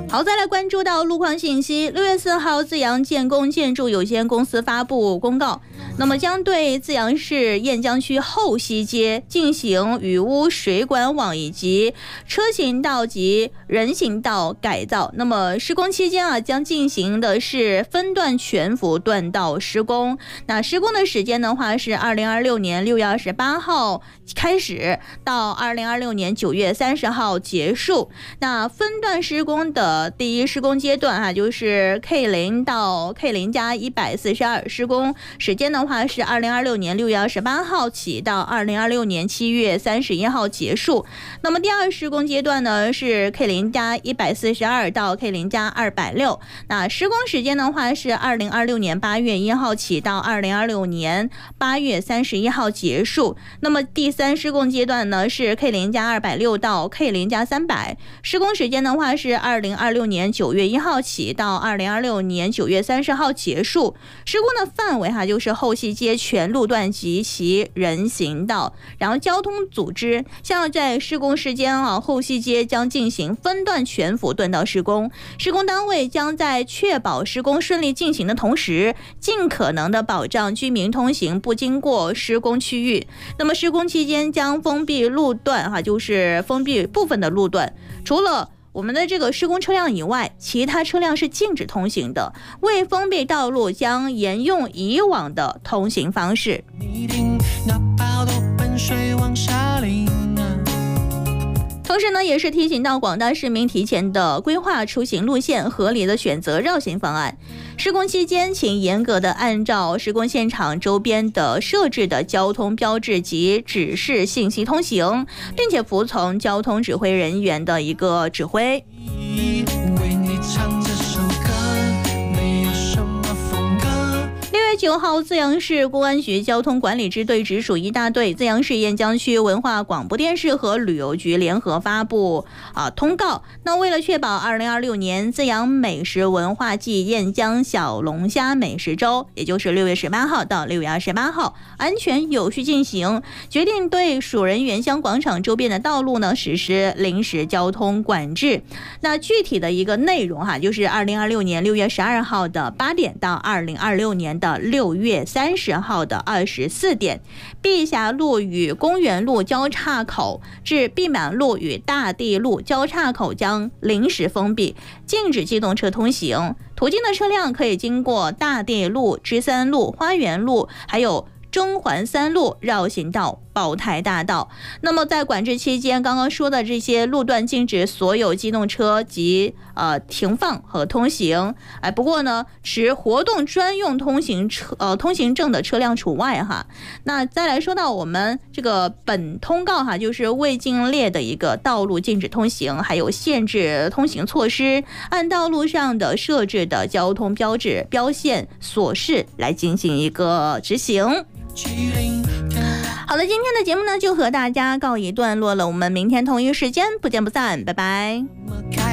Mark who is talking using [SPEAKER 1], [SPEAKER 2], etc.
[SPEAKER 1] 好，再来关注到路况信息。6月4号，自阳建工建筑有限公司发布公告，那么将对自阳市燕江区后溪街进行雨污水管网以及车行道及人行道改造。那么施工期间将进行的是分段全幅段道施工。那施工的时间的话是2026年6月28号开始到2026年9月30号结束。那分段施工的第一施工阶段就是 K0 到 K0 加142，施工时间的话是2026年6月28号起到2026年7月31号结束。那么第二施工阶段呢是 K0 加142到 K0 加260，那施工时间的话是2026年8月1号起到2026年8月31号结束。那么第三施工阶段呢是 K0 加260到 K0 加300，施工时间的话是2026年9月1号起到2026年9月30号结束。施工的范围就是后溪街全路段及其人行道。然后交通组织像在施工时间后溪街将进行分段全幅段道施工，施工单位将在确保施工顺利进行的同时，尽可能的保障居民通行不经过施工区域。那么施工期间将封闭路段就是封闭部分的路段，除了我们的这个施工车辆以外，其他车辆是禁止通行的。未封闭道路将沿用以往的通行方式。同时呢，也是提醒到广大市民提前的规划出行路线，合理的选择绕行方案。施工期间，请严格的按照施工现场周边的设置的交通标志及指示信息通行，并且服从交通指挥人员的一个指挥。6月9号，自阳市公安局交通管理支队直属1大队、自阳市燕江区文化广播电视和旅游局联合发布通告。那为了确保2026年自阳美食文化季燕江小龙虾美食周，也就是6月18号到6月28号安全有序进行，决定对蜀人原乡广场周边的道路呢实施临时交通管制。那具体的一个内容就是2026年6月12号的8点到2026年的6月30号的24点，碧霞路与公园路交叉口至碧满路与大地路交叉口将临时封闭，禁止机动车通行。途经的车辆可以经过大地路、芝山路、花园路，还有中环3路绕行道、宝台大道。那么在管制期间，刚刚说的这些路段禁止所有机动车及停放和通行。不过呢，持活动专用通行证的车辆除外那再来说到我们这个本通告就是未经列的一个道路禁止通行，还有限制通行措施，按道路上的设置的交通标志、标线、锁示来进行一个执行。好了，今天的节目呢就和大家告一段落了，我们明天同一时间不见不散，拜拜。